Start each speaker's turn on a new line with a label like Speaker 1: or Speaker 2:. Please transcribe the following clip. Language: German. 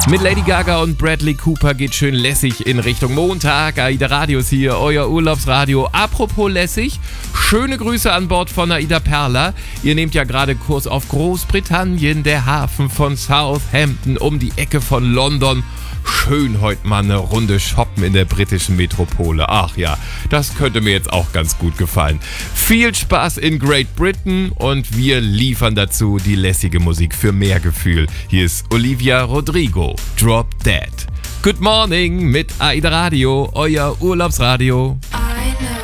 Speaker 1: Mit Lady Gaga und Bradley Cooper geht schön lässig in Richtung Montag. AIDA Radio ist hier, euer Urlaubsradio. Apropos lässig, schöne Grüße an Bord von AIDA Perla. Ihr nehmt ja gerade Kurs auf Großbritannien, der Hafen von Southampton um die Ecke von London. Schön heute mal eine Runde shoppen in der britischen Metropole. Ach ja, das könnte mir jetzt auch ganz gut gefallen. Viel Spaß in Great Britain und wir liefern dazu die lässige Musik für mehr Gefühl. Hier ist Olivia Rodrigo, Drop Dead. Good morning mit AIDA Radio, euer Urlaubsradio.